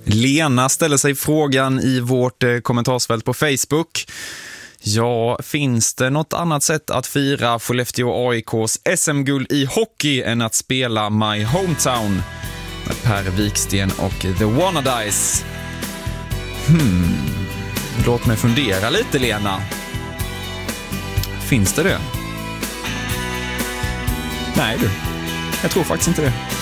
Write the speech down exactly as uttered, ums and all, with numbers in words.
Lena ställer sig frågan i vårt eh, kommentarsfält på Facebook. Ja, finns det något annat sätt att fira Skellefteå A I K:s S M-guld i hockey än att spela My Hometown med Per Viksten och The Wannadies? Hmm, låt mig fundera lite, Lena. Finns det det? Nej du, jag tror faktiskt inte det.